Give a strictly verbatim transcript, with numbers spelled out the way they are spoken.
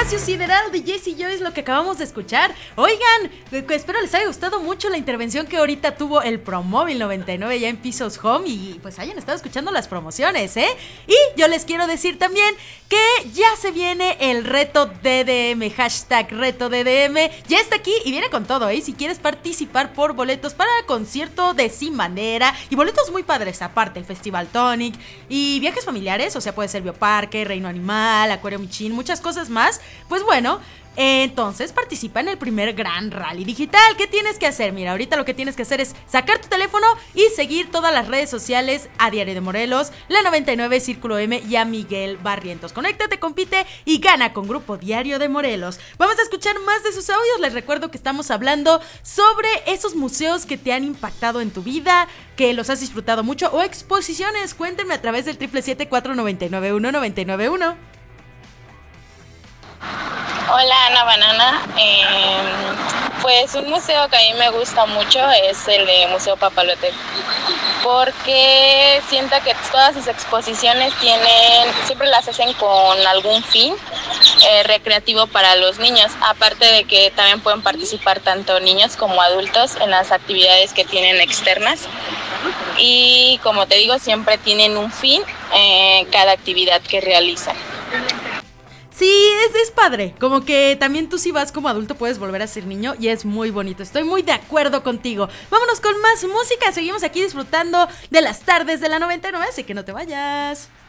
Espacio Sideral de Jesse Joy es lo que acabamos de escuchar. Oigan, espero les haya gustado mucho la intervención que ahorita tuvo el Promóvil noventa y nueve ya en Pisos Home y pues hayan estado escuchando las promociones, ¿eh? Y yo les quiero decir también que ya se viene el reto D D M, hashtag reto D D M, ya está aquí y viene con todo, ¿eh? Si quieres participar por boletos para el concierto de Sin Bandera y boletos muy padres aparte, el Festival Tonic y viajes familiares, o sea, puede ser Bioparque, Reino Animal, Acuario Michin, muchas cosas más, pues bueno, entonces participa en el primer gran rally digital. ¿Qué tienes que hacer? Mira, ahorita lo que tienes que hacer es sacar tu teléfono y seguir todas las redes sociales a Diario de Morelos, la noventa y nueve, Círculo M y a Miguel Barrientos. Conéctate, compite y gana con Grupo Diario de Morelos. Vamos a escuchar más de sus audios. Les recuerdo que estamos hablando sobre esos museos que te han impactado en tu vida, que los has disfrutado mucho o exposiciones. Cuéntenme a través del siete siete siete, cuatro nueve nueve, uno nueve nueve uno. Hola Ana Banana, eh, pues un museo que a mí me gusta mucho es el de Museo Papalote, porque siento que todas sus exposiciones tienen, siempre las hacen con algún fin eh, recreativo para los niños, aparte de que también pueden participar tanto niños como adultos en las actividades que tienen externas y como te digo siempre tienen un fin eh, cada actividad que realizan. Sí, es, es padre, como que también tú si vas como adulto puedes volver a ser niño y es muy bonito, estoy muy de acuerdo contigo. Vámonos con más música, seguimos aquí disfrutando de las tardes de la noventa y nueve, así que no te vayas.